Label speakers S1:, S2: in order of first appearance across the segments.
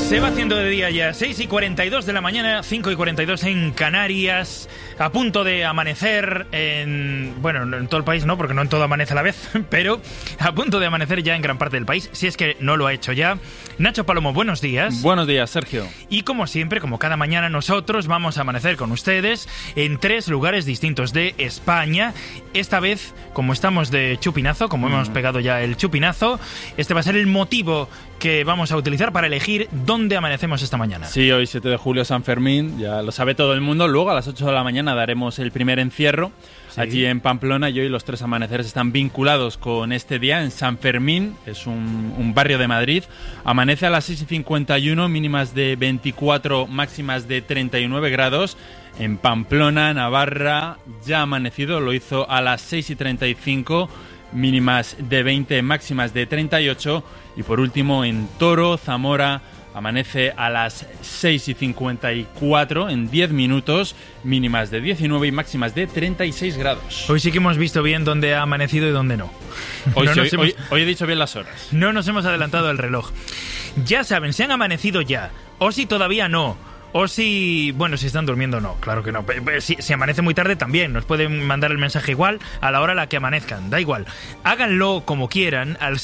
S1: Se va haciendo de día ya, 6:42 de la mañana, 5:42 en Canarias, a punto de amanecer bueno, en todo el país no, porque no en todo amanece a la vez, pero a punto de amanecer ya en gran parte del país, si es que no lo ha hecho ya. Nacho Palomo, buenos días.
S2: Buenos días, Sergio.
S1: Y como siempre, como cada mañana, nosotros vamos a amanecer con ustedes en 3 lugares distintos de España. Esta vez, como estamos de chupinazo, como hemos pegado ya el chupinazo, este va a ser el motivo que vamos a utilizar para elegir dónde amanecemos esta mañana.
S2: Sí, hoy 7 de julio, San Fermín, ya lo sabe todo el mundo. Luego a las 8 de la mañana daremos el primer encierro allí en Pamplona, y hoy los 3 amaneceres están vinculados con este día. En San Fermín, es un barrio de Madrid, amanece a las 6:51, mínimas de 24, máximas de 39 grados. En Pamplona, Navarra, ya ha amanecido, lo hizo a las 6:35, mínimas de 20, máximas de 38. Y por último, en Toro, Zamora, amanece a las 6:54, en 10 minutos, mínimas de 19 y máximas de 36 grados.
S1: Hoy sí que hemos visto bien dónde ha amanecido y dónde no.
S2: Hoy he dicho bien las horas.
S1: No nos hemos adelantado el reloj. Ya saben, si han amanecido ya, o si todavía no, o si, bueno, si están durmiendo no, claro que no. Si amanece muy tarde también, nos pueden mandar el mensaje igual a la hora a la que amanezcan, da igual. Háganlo como quieran al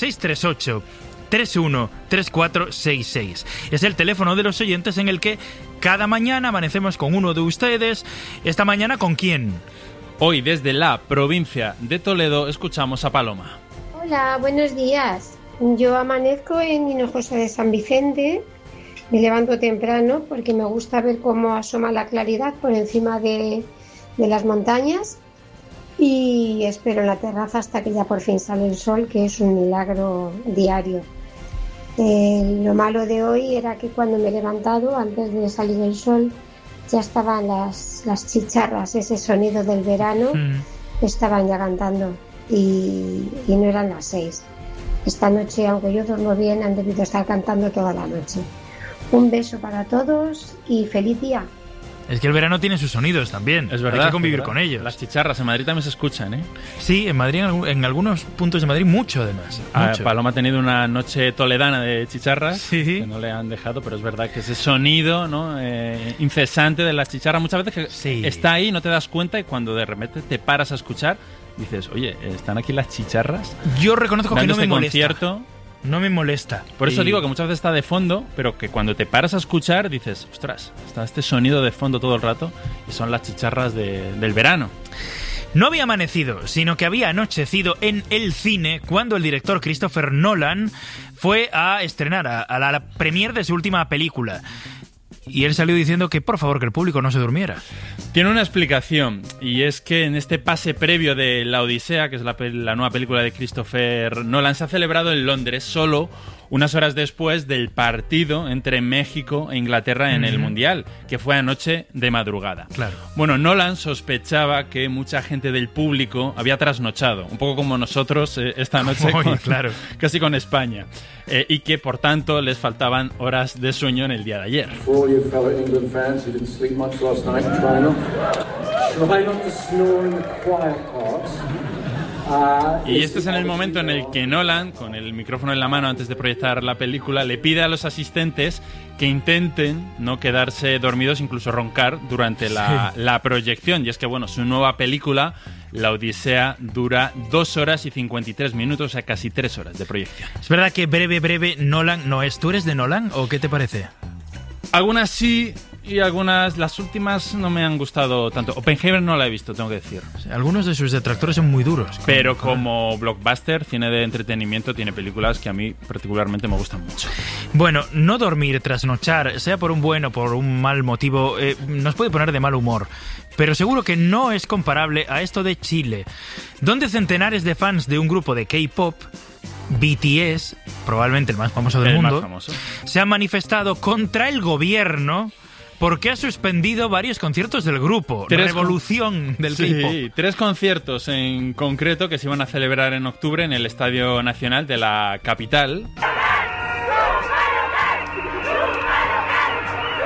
S1: 638-313466. Es el teléfono de los oyentes en el que cada mañana amanecemos con uno de ustedes. Esta mañana, ¿con quién?
S2: Hoy desde la provincia de Toledo escuchamos a Paloma.
S3: Hola, buenos días. Yo amanezco en Hinojosa de San Vicente. Me levanto temprano porque me gusta ver cómo asoma la claridad por encima de las montañas, y espero en la terraza hasta que ya por fin sale el sol, que es un milagro diario. Lo malo de hoy era que cuando me he levantado, antes de salir el sol, ya estaban las chicharras, ese sonido del verano, estaban ya cantando, y no eran las 6. Esta noche, aunque yo duermo bien, han debido estar cantando toda la noche. Un beso para todos y feliz día.
S1: Es que el verano tiene sus sonidos también.
S2: Es verdad.
S1: Hay que convivir con ellos.
S2: Las chicharras en Madrid también se escuchan, ¿eh?
S1: Sí, en Madrid, en algunos puntos de Madrid, mucho además. Mucho.
S2: Paloma ha tenido una noche toledana de chicharras,
S1: sí,
S2: que no le han dejado, pero es verdad que ese sonido, ¿no? Incesante de las chicharras, muchas veces que está ahí, no te das cuenta, y cuando de repente te paras a escuchar, dices, oye, ¿están aquí las chicharras?
S1: Yo reconozco que no me molesta.
S2: Concierto.
S1: No me molesta.
S2: Por eso digo que muchas veces está de fondo, pero que cuando te paras a escuchar dices, ostras, está este sonido de fondo todo el rato, y son las chicharras del verano.
S1: No había amanecido, sino que había anochecido en el cine cuando el director Christopher Nolan fue a estrenar a la premier de su última película. Y él salió diciendo que, por favor, que el público no se durmiera.
S2: Tiene una explicación, y es que en este pase previo de La Odisea, que es la nueva película de Christopher Nolan, se ha celebrado en Londres solo unas horas después del partido entre México e Inglaterra en el Mundial, que fue anoche de madrugada.
S1: Claro.
S2: Bueno, Nolan sospechaba que mucha gente del público había trasnochado, un poco como nosotros esta noche, casi con España, y que por tanto les faltaban horas de sueño en el día de ayer. Y este es en el momento en el que Nolan, con el micrófono en la mano antes de proyectar la película, le pide a los asistentes que intenten no quedarse dormidos, incluso roncar durante la proyección. Y es que, bueno, su nueva película, La Odisea, dura 2 horas y 53 minutos, o sea, casi 3 horas de proyección.
S1: Es verdad que breve Nolan no es. ¿Tú eres de Nolan o qué te parece?
S2: Algunas sí, y algunas, las últimas no me han gustado tanto. Oppenheimer no la he visto, tengo que decir.
S1: Algunos de sus detractores son muy duros.
S2: Pero como blockbuster, cine de entretenimiento, tiene películas que a mí particularmente me gustan mucho.
S1: Bueno, no dormir, trasnochar, sea por un buen o por un mal motivo, nos puede poner de mal humor. Pero seguro que no es comparable a esto de Chile, donde centenares de fans de un grupo de K-pop, BTS, probablemente el más famoso del mundo, se han manifestado contra el gobierno porque ha suspendido varios conciertos del grupo. Revolución del K-pop.
S2: Sí, 3 conciertos en concreto que se iban a celebrar en octubre en el Estadio Nacional de la capital.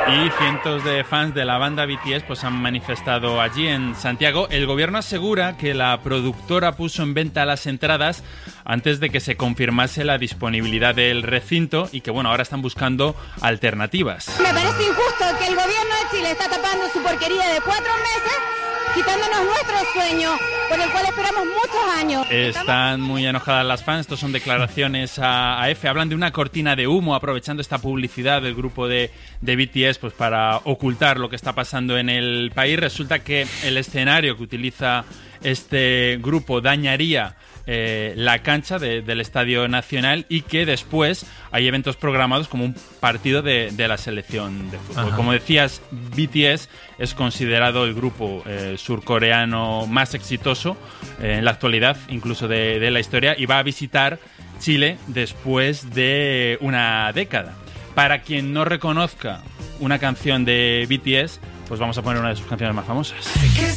S2: Y cientos de fans de la banda BTS pues han manifestado allí en Santiago. El gobierno asegura que la productora puso en venta las entradas antes de que se confirmase la disponibilidad del recinto y que bueno, ahora están buscando alternativas.
S4: Me parece injusto que el gobierno de Chile está tapando su porquería de 4 meses, quitándonos nuestro sueño, por el cual esperamos muchos años.
S2: Están muy enojadas las fans. Estos son declaraciones a F. Hablan de una cortina de humo, aprovechando esta publicidad del grupo de BTS pues para ocultar lo que está pasando en el país. Resulta que el escenario que utiliza este grupo dañaría la cancha del Estadio Nacional y que después hay eventos programados como un partido de la selección de fútbol. Ajá. Como decías, BTS es considerado el grupo surcoreano más exitoso en la actualidad, incluso de la historia, y va a visitar Chile después de una década. Para quien no reconozca una canción de BTS, pues vamos a poner una de sus canciones más famosas.